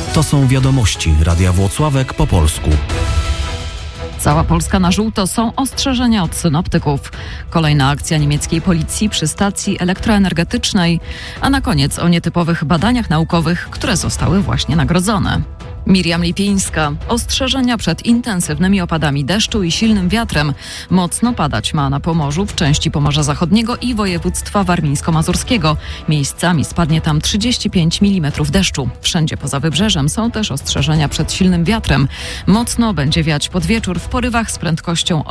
To są wiadomości Radia Włocławek po polsku. Cała Polska na żółto, są ostrzeżenia od synoptyków. Kolejna akcja niemieckiej policji przy stacji elektroenergetycznej, a na koniec o nietypowych badaniach naukowych, które zostały właśnie nagrodzone. Miriam Lipińska. Ostrzeżenia przed intensywnymi opadami deszczu i silnym wiatrem. Mocno padać ma na Pomorzu, w części Pomorza Zachodniego i województwa warmińsko-mazurskiego. Miejscami spadnie tam 35 mm deszczu. Wszędzie poza wybrzeżem są też ostrzeżenia przed silnym wiatrem. Mocno będzie wiać pod wieczór w porywach z prędkością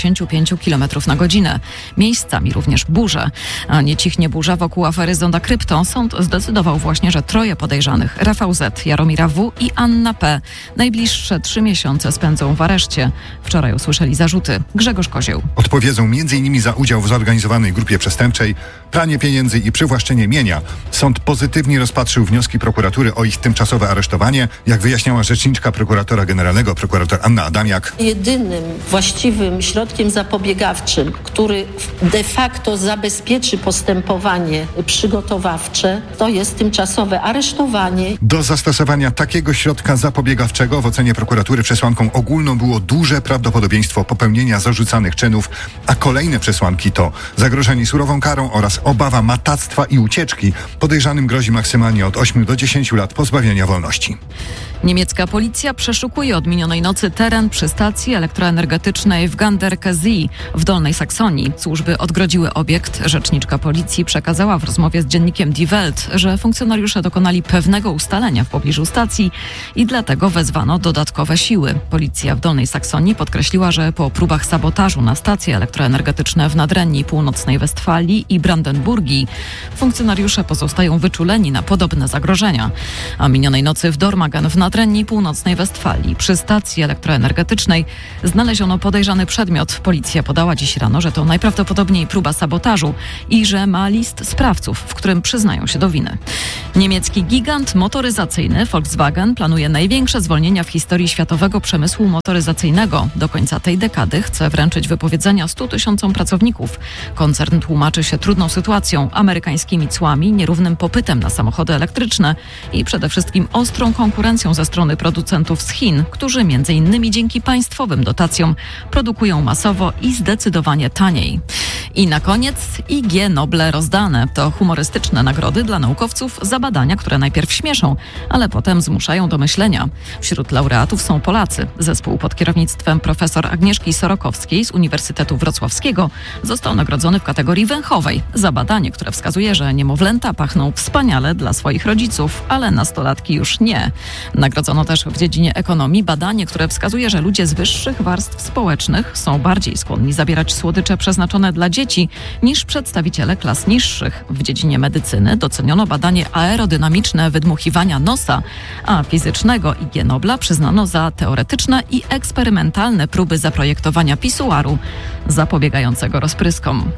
85 km na godzinę. Miejscami również burze. A nie cichnie burza wokół afery Zonda Krypto. Sąd zdecydował właśnie, że 3 podejrzanych, Rafał Z., Jaromira W. i Anna P. najbliższe 3 miesiące spędzą w areszcie. Wczoraj usłyszeli zarzuty. Grzegorz Kozieł. Odpowiedzą m.in. za udział w zorganizowanej grupie przestępczej, pranie pieniędzy i przywłaszczenie mienia. Sąd pozytywnie rozpatrzył wnioski prokuratury o ich tymczasowe aresztowanie. Jak wyjaśniała rzeczniczka prokuratora generalnego, prokurator Anna Adamiak. Jedynym właściwym środkiem zapobiegawczym, który de facto zabezpieczy postępowanie przygotowawcze, to jest tymczasowe aresztowanie. Do zastosowania takiego środka zapobiegawczego w ocenie prokuratury przesłanką ogólną było duże prawdopodobieństwo popełnienia zarzucanych czynów, a kolejne przesłanki to zagrożenie surową karą oraz obawa matactwa i ucieczki. Podejrzanym grozi maksymalnie od 8 do 10 lat pozbawienia wolności. Niemiecka policja przeszukuje od minionej nocy teren przy stacji elektroenergetycznej w Ganderkesee w Dolnej Saksonii. Służby odgrodziły obiekt. Rzeczniczka policji przekazała w rozmowie z dziennikiem Die Welt, że funkcjonariusze dokonali pewnego ustalenia w pobliżu stacji i dlatego wezwano dodatkowe siły. Policja w Dolnej Saksonii podkreśliła, że po próbach sabotażu na stacje elektroenergetyczne w Nadrenii, Północnej Westfalii i Brandenburgii funkcjonariusze pozostają wyczuleni na podobne zagrożenia. A minionej nocy w Dormagen w Nadrenii, Północnej Westfalii przy stacji elektroenergetycznej znaleziono podejrzany przedmiot. Policja podała dziś rano, że to najprawdopodobniej próba sabotażu i że ma list sprawców, w którym przyznają się do winy. Niemiecki gigant motoryzacyjny Volkswagen planuje największe zwolnienia w historii światowego przemysłu motoryzacyjnego. Do końca tej dekady chce wręczyć wypowiedzenia 100 000 pracowników. Koncern tłumaczy się trudną sytuacją, amerykańskimi cłami, nierównym popytem na samochody elektryczne i przede wszystkim ostrą konkurencją ze strony producentów z Chin, którzy m.in. dzięki państwowym dotacjom produkują masowo i zdecydowanie taniej. I na koniec IG Noble rozdane. To humorystyczne nagrody dla naukowców za badania, które najpierw śmieszą, ale potem zmuszają do myślenia. Wśród laureatów są Polacy. Zespół pod kierownictwem profesor Agnieszki Sorokowskiej z Uniwersytetu Wrocławskiego został nagrodzony w kategorii węchowej za badanie, które wskazuje, że niemowlęta pachną wspaniale dla swoich rodziców, ale nastolatki już nie. Nagrodzono też w dziedzinie ekonomii badanie, które wskazuje, że ludzie z wyższych warstw społecznych są bardziej skłonni zabierać słodycze przeznaczone dla dzieci niż przedstawiciele klas niższych. W dziedzinie medycyny doceniono badanie aerodynamiczne wydmuchiwania nosa, a fizycznego IG Nobla przyznano za teoretyczne i eksperymentalne próby zaprojektowania pisuaru zapobiegającego rozpryskom.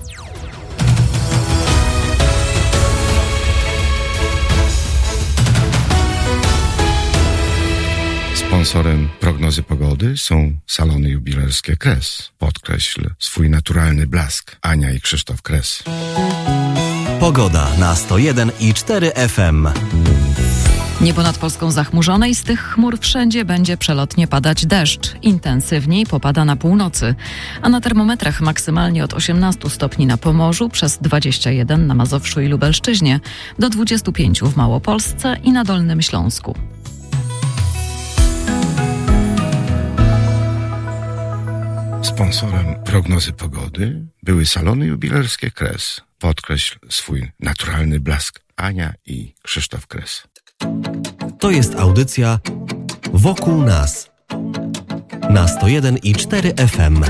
Sponsorem prognozy pogody są salony jubilerskie Kres. Podkreśl swój naturalny blask. Ania i Krzysztof Kres. Pogoda na 101,4 FM. Niebo nad Polską zachmurzone i z tych chmur wszędzie będzie przelotnie padać deszcz. Intensywniej popada na północy, a na termometrach maksymalnie od 18 stopni na Pomorzu, przez 21 na Mazowszu i Lubelszczyźnie, do 25 w Małopolsce i na Dolnym Śląsku. Sponsorem prognozy pogody były salony jubilerskie Kres. Podkreśl swój naturalny blask. Ania i Krzysztof Kres. To jest audycja Wokół nas na 101,4 FM.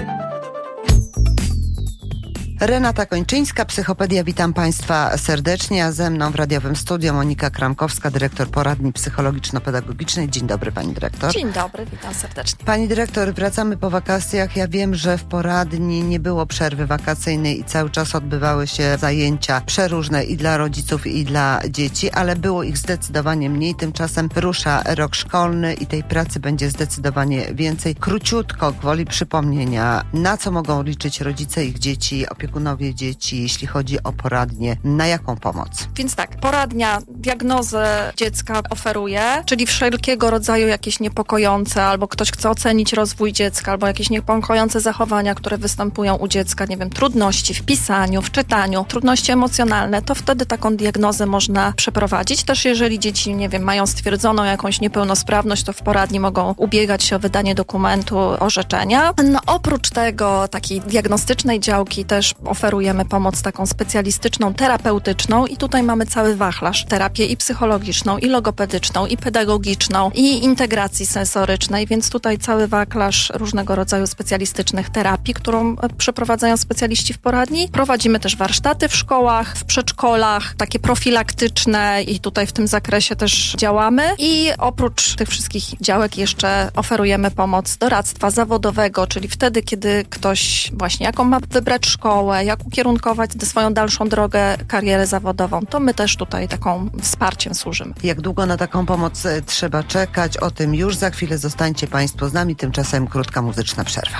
Renata Kończyńska, Psychopedia. Witam Państwa serdecznie, a ze mną w radiowym studio Monika Kramkowska, dyrektor poradni psychologiczno-pedagogicznej. Dzień dobry, pani dyrektor. Dzień dobry, witam serdecznie. Pani dyrektor, wracamy po wakacjach. Ja wiem, że w poradni nie było przerwy wakacyjnej i cały czas odbywały się zajęcia przeróżne i dla rodziców, i dla dzieci, ale było ich zdecydowanie mniej. Tymczasem rusza rok szkolny i tej pracy będzie zdecydowanie więcej. Króciutko, gwoli przypomnienia, na co mogą liczyć rodzice ich dzieci, opiekunowie opiekunowie dzieci, jeśli chodzi o poradnie, na jaką pomoc? Więc tak, poradnia diagnozę dziecka oferuje, czyli wszelkiego rodzaju jakieś niepokojące, albo ktoś chce ocenić rozwój dziecka, albo jakieś niepokojące zachowania, które występują u dziecka, nie wiem, trudności w pisaniu, w czytaniu, trudności emocjonalne, to wtedy taką diagnozę można przeprowadzić. Też jeżeli dzieci, nie wiem, mają stwierdzoną jakąś niepełnosprawność, to w poradni mogą ubiegać się o wydanie dokumentu orzeczenia. No oprócz tego takiej diagnostycznej działki też oferujemy pomoc taką specjalistyczną, terapeutyczną i tutaj mamy cały wachlarz, terapię i psychologiczną, i logopedyczną, i pedagogiczną, i integracji sensorycznej, więc tutaj cały wachlarz różnego rodzaju specjalistycznych terapii, którą przeprowadzają specjaliści w poradni. Prowadzimy też warsztaty w szkołach, w przedszkolach, takie profilaktyczne i tutaj w tym zakresie też działamy. I oprócz tych wszystkich działek jeszcze oferujemy pomoc doradztwa zawodowego, czyli wtedy, kiedy ktoś właśnie jaką ma wybrać szkołę, jak ukierunkować swoją dalszą drogę, karierę zawodową, to my też tutaj taką wsparciem służymy. Jak długo na taką pomoc trzeba czekać? O tym już za chwilę. Zostańcie Państwo z nami, tymczasem krótka muzyczna przerwa.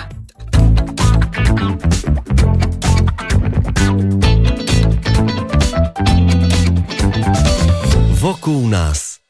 Wokół nas.